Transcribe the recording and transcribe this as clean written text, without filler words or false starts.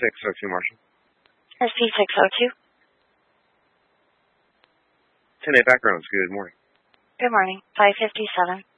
SP602, Marshall. SP602. 10-8 backgrounds, good morning. Good morning. 557.